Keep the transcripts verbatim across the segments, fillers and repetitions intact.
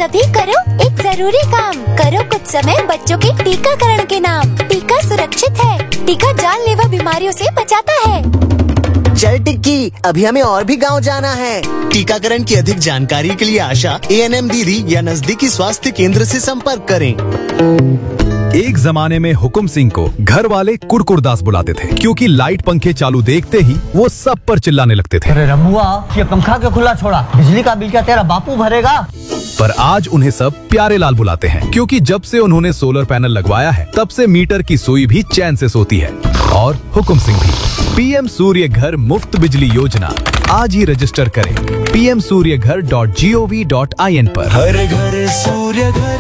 तभी करो एक जरूरी काम, करो कुछ समय बच्चों के टीकाकरण के नाम। टीका सुरक्षित है, टीका जानलेवा बीमारियों से बचाता है। चल टिक्की, अभी हमें और भी गांव जाना है। टीकाकरण की अधिक जानकारी के लिए आशा, ए एन एम दीदी या नजदीकी स्वास्थ्य केंद्र से संपर्क करें। एक जमाने में हुकुम सिंह को घर वाले कुड़कुड़दास बुलाते थे, क्योंकि लाइट पंखे चालू देखते ही वो सब पर चिल्लाने लगते थे। अरे रमुआ, ये पंखा क्यों खुला छोड़ा? बिजली का बिल क्या तेरा बापू भरेगा? पर आज उन्हें सब प्यारे लाल बुलाते हैं, क्योंकि जब से उन्होंने सोलर पैनल लगवाया है तब से मीटर की सुई भी चैन से सोती है। और हुकुम सिंह भी। पीएम सूर्य घर मुफ्त बिजली योजना आज ही रजिस्टर करें पी एम सूर्य घर dot G O V dot I N पर। हर घर सूर्य घर।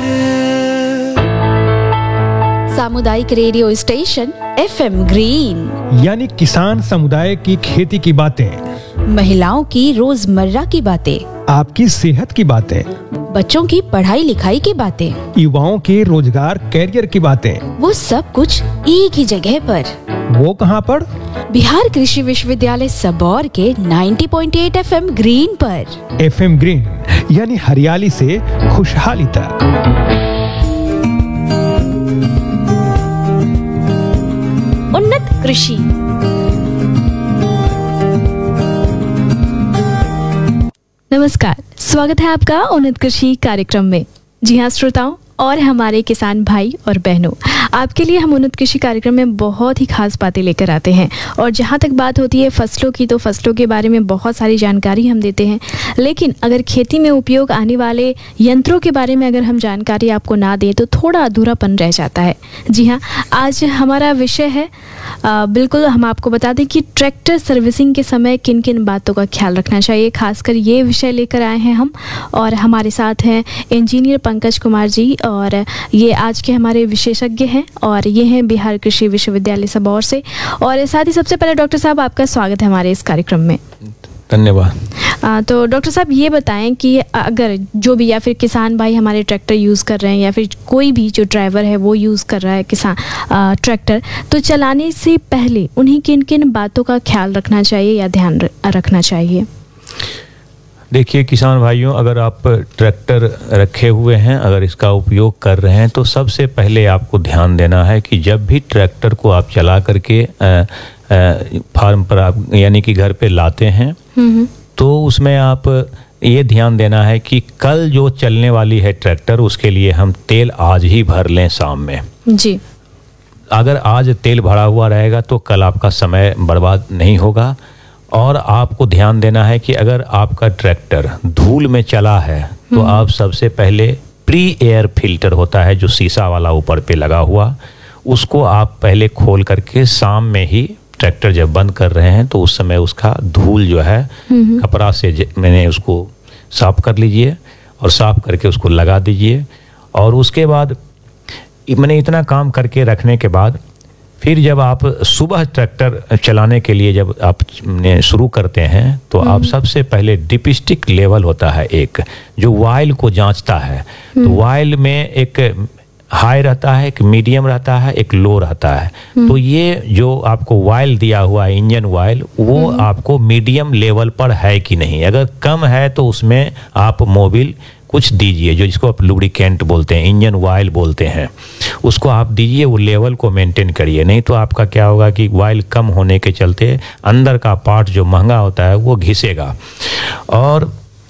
सामुदायिक radio station F M green, यानी किसान समुदाय की खेती की बातें, महिलाओं की रोजमर्रा की बातें, आपकी सेहत की बातें, बच्चों की पढ़ाई लिखाई की बातें, युवाओं के रोजगार कैरियर की बातें, वो सब कुछ एक ही जगह पर। वो कहाँ पर? बिहार कृषि विश्वविद्यालय सबौर के नब्बे पॉइंट आठ एफ एम ग्रीन पर। एफ एम ग्रीन यानी हरियाली से खुशहाली तक। उन्नत कृषि। नमस्कार, स्वागत है आपका उन्नत कृषि कार्यक्रम में। जी हाँ श्रोताओं और हमारे किसान भाई और बहनों, आपके लिए हम उन्नत कृषि कार्यक्रम में बहुत ही खास बातें लेकर आते हैं। और जहाँ तक बात होती है फसलों की, तो फसलों के बारे में बहुत सारी जानकारी हम देते हैं, लेकिन अगर खेती में उपयोग आने वाले यंत्रों के बारे में अगर हम जानकारी आपको ना दें तो थोड़ा अधूरापन रह जाता है। जी हाँ, आज हमारा विषय है, आ, बिल्कुल हम आपको बता दें कि ट्रैक्टर सर्विसिंग के समय किन किन बातों का ख्याल रखना चाहिए। खासकर ये विषय लेकर आए हैं हम, और हमारे साथ हैं इंजीनियर पंकज कुमार जी, और ये आज के हमारे विशेषज्ञ हैं, और ये हैं बिहार कृषि विश्वविद्यालय सबौर से। और साथ ही सबसे पहले डॉक्टर साहब आपका स्वागत है हमारे इस कार्यक्रम में। धन्यवाद। तो डॉक्टर साहब ये बताएं कि अगर जो भी, या फिर किसान भाई हमारे ट्रैक्टर यूज़ कर रहे हैं, या फिर कोई भी जो ड्राइवर है वो यूज़ कर रहा है किसान ट्रैक्टर, तो चलाने से पहले उन्हें किन किन बातों का ख्याल रखना चाहिए या ध्यान रखना चाहिए? देखिए किसान भाइयों, अगर आप ट्रैक्टर रखे हुए हैं, अगर इसका उपयोग कर रहे हैं, तो सबसे पहले आपको ध्यान देना है कि जब भी ट्रैक्टर को आप चला करके आ, आ, फार्म पर आप यानी कि घर पे लाते हैं, तो उसमें आप ये ध्यान देना है कि कल जो चलने वाली है ट्रैक्टर, उसके लिए हम तेल आज ही भर लें शाम में जी। अगर आज तेल भरा हुआ रहेगा तो कल आपका समय बर्बाद नहीं होगा। और आपको ध्यान देना है कि अगर आपका ट्रैक्टर धूल में चला है तो आप सबसे पहले प्री एयर फिल्टर होता है जो शीशा वाला ऊपर पे लगा हुआ, उसको आप पहले खोल करके शाम में ही ट्रैक्टर जब बंद कर रहे हैं तो उस समय उसका धूल जो है कपड़ा से मैंने उसको साफ कर लीजिए, और साफ करके उसको लगा दीजिए। और उसके बाद मैंने इतना काम करके रखने के बाद फिर जब आप सुबह ट्रैक्टर चलाने के लिए जब आप शुरू करते हैं तो आप सबसे पहले डिपिस्टिक लेवल होता है एक, जो वाइल को जांचता है। तो वाइल में एक हाई रहता है, एक मीडियम रहता है, एक लो रहता है। तो ये जो आपको वाइल दिया हुआ है, इंजन वाइल, वो आपको मीडियम लेवल पर है कि नहीं। अगर कम है तो उसमें आप मोबिल कुछ दीजिए, जो जिसको आप लुब्रिकेंट बोलते हैं, इंजन वाइल बोलते हैं, उसको आप दीजिए, वो लेवल को मेंटेन करिए। नहीं तो आपका क्या होगा कि वाइल कम होने के चलते अंदर का पार्ट जो महंगा होता है वो घिसेगा। और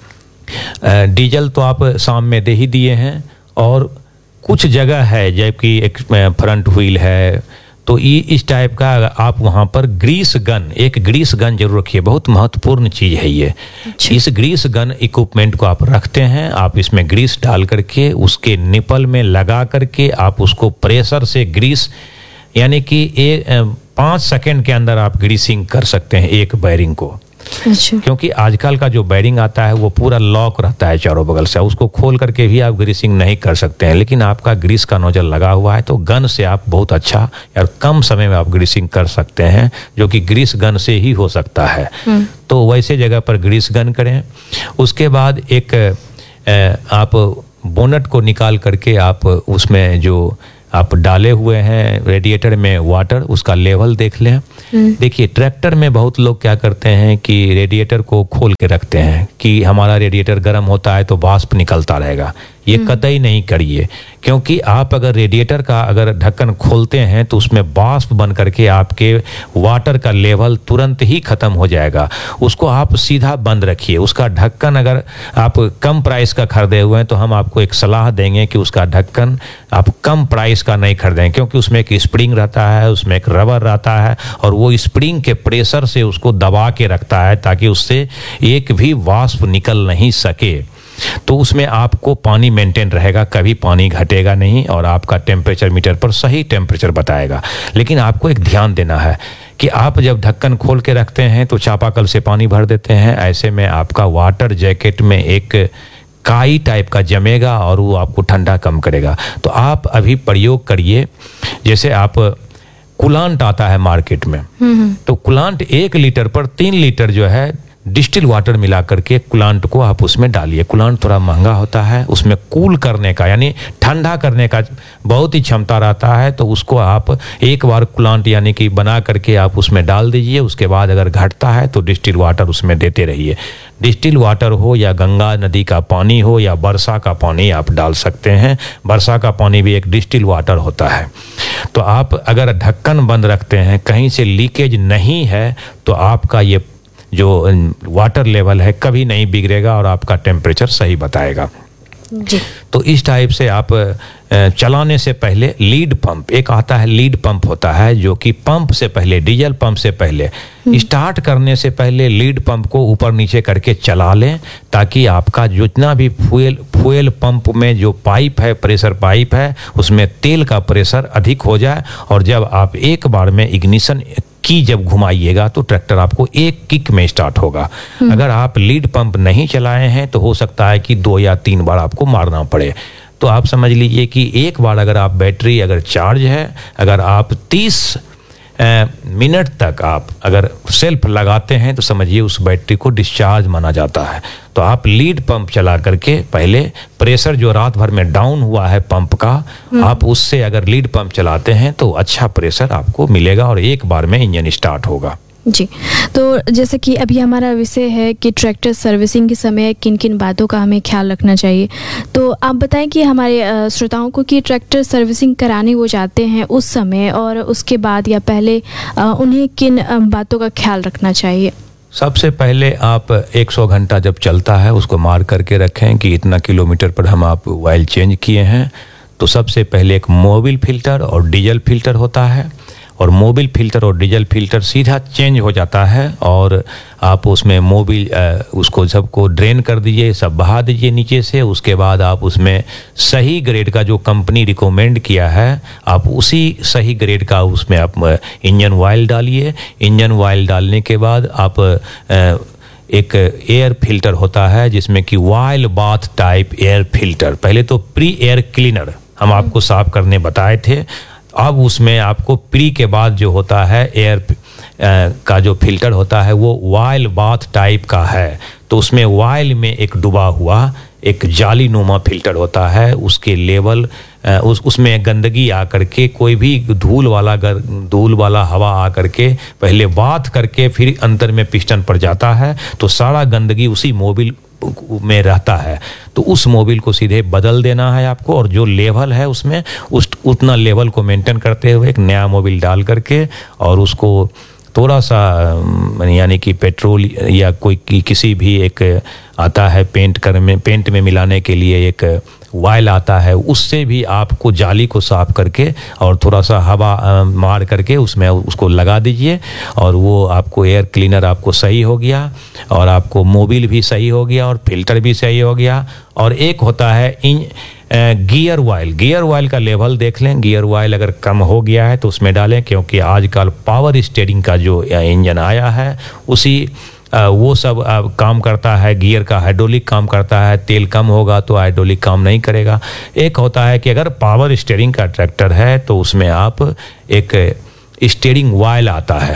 डीजल तो आप शाम में दे ही दिए हैं, और कुछ जगह है जबकि एक फ्रंट व्हील है, तो ये इस टाइप का आप वहाँ पर ग्रीस गन, एक ग्रीस गन जरूर रखिए, बहुत महत्वपूर्ण चीज़ है ये। इस ग्रीस गन इक्विपमेंट को आप रखते हैं, आप इसमें ग्रीस डाल करके उसके निपल में लगा करके आप उसको प्रेशर से ग्रीस, यानी कि पाँच सेकेंड के अंदर आप ग्रीसिंग कर सकते हैं एक बैरिंग को। अच्छा। क्योंकि आजकल का जो बैरिंग आता है वो पूरा लॉक रहता है चारों बगल से, उसको खोल करके भी आप ग्रीसिंग नहीं कर सकते हैं। लेकिन आपका ग्रीस का नोजल लगा हुआ है तो गन से आप बहुत अच्छा और कम समय में आप ग्रीसिंग कर सकते हैं, जो कि ग्रीस गन से ही हो सकता है। तो वैसे जगह पर ग्रीस गन करें। उसके बाद एक आप बोनट को निकाल करके आप उसमें जो आप डाले हुए हैं रेडिएटर में वाटर, उसका लेवल देख लें। देखिए ट्रैक्टर में बहुत लोग क्या करते हैं कि रेडिएटर को खोल के रखते हैं कि हमारा रेडिएटर गर्म होता है तो वाष्प निकलता रहेगा। ये कतई नहीं करिए, क्योंकि आप अगर रेडिएटर का अगर ढक्कन खोलते हैं तो उसमें वाष्प बन करके आपके वाटर का लेवल तुरंत ही ख़त्म हो जाएगा। उसको आप सीधा बंद रखिए। उसका ढक्कन अगर आप कम प्राइस का खरीदे हुए हैं तो हम आपको एक सलाह देंगे कि उसका ढक्कन आप कम प्राइस का नहीं खरीदें, क्योंकि उसमें एक स्प्रिंग रहता है, उसमें एक रबर रहता है और वो स्प्रिंग के प्रेशर से उसको दबा के रखता है ताकि उससे एक भी वाष्प निकल नहीं सके। तो उसमें आपको पानी मेंटेन रहेगा, कभी पानी घटेगा नहीं और आपका टेम्परेचर मीटर पर सही टेम्परेचर बताएगा। लेकिन आपको एक ध्यान देना है कि आप जब ढक्कन खोल के रखते हैं तो चापाकल से पानी भर देते हैं, ऐसे में आपका वाटर जैकेट में एक काई टाइप का जमेगा और वो आपको ठंडा कम करेगा। तो आप अभी प्रयोग करिए, जैसे आप कुलांट आता है मार्केट में, तो कुलांट एक लीटर पर तीन लीटर जो है डिस्टिल वाटर मिला करके कुलांट को आप उसमें डालिए। कुलांट थोड़ा महंगा होता है, उसमें कूल करने का यानी ठंडा करने का बहुत ही क्षमता रहता है, तो उसको आप एक बार कुलांट यानी कि बना करके आप उसमें डाल दीजिए। उसके बाद अगर घटता है तो डिस्टिल वाटर उसमें देते रहिए। डिस्टिल वाटर हो या गंगा नदी का पानी हो या वर्षा का पानी आप डाल सकते हैं। वर्षा का पानी भी एक डिस्टिल वाटर होता है। तो आप अगर ढक्कन बंद रखते हैं, कहीं से लीकेज नहीं है, तो आपका ये जो वाटर लेवल है कभी नहीं बिगड़ेगा और आपका टेम्परेचर सही बताएगा जी। तो इस टाइप से आप चलाने से पहले लीड पंप, एक आता है लीड पंप होता है जो कि पंप से पहले, डीजल पंप से पहले स्टार्ट करने से पहले लीड पंप को ऊपर नीचे करके चला लें, ताकि आपका जितना भी फ्यूल फ्यूल पंप में जो पाइप है, प्रेशर पाइप है, उसमें तेल का प्रेशर अधिक हो जाए। और जब आप एक बार में इग्निशन की जब घुमाइएगा तो ट्रैक्टर आपको एक किक में स्टार्ट होगा। अगर आप लीड पंप नहीं चलाए हैं तो हो सकता है कि दो या तीन बार आपको मारना पड़े। तो आप समझ लीजिए कि एक बार अगर आप बैटरी अगर चार्ज है, अगर आप तीस मिनट तक आप अगर सेल्फ लगाते हैं तो समझिए उस बैटरी को डिस्चार्ज माना जाता है। तो आप लीड पंप चला करके पहले प्रेशर जो रात भर में डाउन हुआ है पंप का, आप उससे अगर लीड पंप चलाते हैं तो अच्छा प्रेशर आपको मिलेगा और एक बार में इंजन स्टार्ट होगा जी। तो जैसे कि अभी हमारा विषय है कि ट्रैक्टर सर्विसिंग के समय किन किन बातों का हमें ख्याल रखना चाहिए, तो आप बताएं कि हमारे श्रोताओं को कि ट्रैक्टर सर्विसिंग कराने वो जाते हैं उस समय और उसके बाद या पहले उन्हें किन बातों का ख्याल रखना चाहिए। सबसे पहले आप सौ घंटा जब चलता है उसको मार करके रखें कि इतना किलोमीटर पर हम आप ऑयल चेंज किए हैं। तो सबसे पहले एक मोबिल फिल्टर और डीजल फिल्टर होता है, और मोबिल फिल्टर और डीजल फिल्टर सीधा चेंज हो जाता है और आप उसमें मोबिल उसको सबको ड्रेन कर दीजिए, सब बहा दीजिए नीचे से। उसके बाद आप उसमें सही ग्रेड का जो कंपनी रिकमेंड किया है आप उसी सही ग्रेड का उसमें आप इंजन ऑयल डालिए। इंजन ऑयल डालने के बाद आप एक एयर फिल्टर होता है जिसमें कि oil bath type air filter, पहले तो प्री एयर क्लीनर हम आपको साफ करने बताए थे, अब उसमें आपको प्री के बाद जो होता है एयर का जो फिल्टर होता है वो ऑयल बाथ टाइप का है। तो उसमें ऑयल में एक डूबा हुआ एक जाली नुमा फिल्टर होता है, उसके लेवल उस उसमें गंदगी आ करके कोई भी धूल वाला धूल वाला हवा आ करके पहले बाथ करके फिर अंदर में पिस्टन पर जाता है, तो सारा गंदगी उसी मोबिल में रहता है। तो उस मोबिल को सीधे बदल देना है आपको, और जो लेवल है उसमें उस उतना लेवल को मेंटेन करते हुए एक नया मोबिल डाल करके और उसको थोड़ा सा यानी कि पेट्रोल या कोई कि, किसी भी एक आता है पेंट कर में पेंट में मिलाने के लिए एक ऑयल आता है, उससे भी आपको जाली को साफ करके और थोड़ा सा हवा आ, मार करके उसमें उसको लगा दीजिए और वो आपको एयर क्लीनर आपको सही हो गया और आपको मोबिल भी सही हो गया और फिल्टर भी सही हो गया। और एक होता है इन गियर ऑयल, गियर ऑयल का लेवल देख लें, गियर ऑयल अगर कम हो गया है तो उसमें डालें, क्योंकि आजकल पावर स्टीयरिंग का जो इंजन आया है उसी वो सब काम करता है, गियर का हाइड्रोलिक काम करता है, तेल कम होगा तो हाइड्रोलिक काम नहीं करेगा। एक होता है कि अगर पावर स्टीयरिंग का ट्रैक्टर है तो उसमें आप एक स्टीयरिंग ऑयल आता है,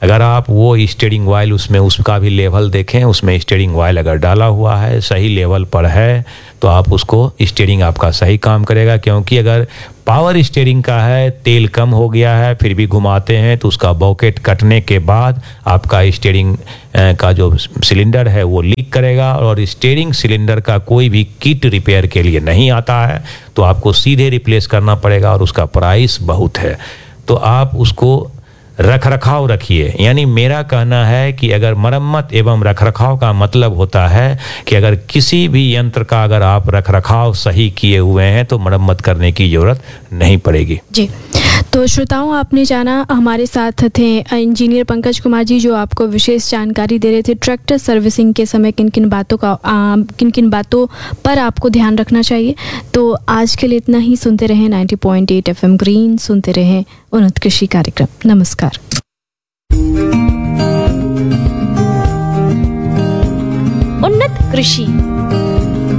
अगर आप वो स्टीयरिंग ऑयल उसमें उसका भी लेवल देखें, उसमें स्टीयरिंग ऑयल अगर डाला हुआ है, सही लेवल पर है, तो आप उसको स्टीयरिंग आपका सही काम करेगा। क्योंकि अगर पावर स्टीयरिंग का है, तेल कम हो गया है, फिर भी घुमाते हैं तो उसका बॉकेट कटने के बाद आपका स्टीयरिंग का जो सिलेंडर है वो लीक करेगा। और स्टीयरिंग सिलेंडर का कोई भी किट रिपेयर के लिए नहीं आता है, तो आपको सीधे रिप्लेस करना पड़ेगा और उसका प्राइस बहुत है। तो आप उसको रख रखाव रखिए। यानी मेरा कहना है कि अगर मरम्मत एवं रख रखाव का मतलब होता है कि अगर किसी भी यंत्र का अगर आप रख रखाव सही किए हुए हैं तो मरम्मत करने की ज़रूरत नहीं पड़ेगी। जी, तो श्रोताओं, आपने जाना हमारे साथ थे इंजीनियर पंकज कुमार जी, जो आपको विशेष जानकारी दे रहे थे ट्रैक्टर सर्विसिंग के समय किन किन बातों का किन किन बातों पर आपको ध्यान रखना चाहिए। तो आज के लिए इतना ही। सुनते रहें ninety point eight FM green, सुनते रहें उन्नत कृषि कार्यक्रम। नमस्कार। उन्नत कृषि।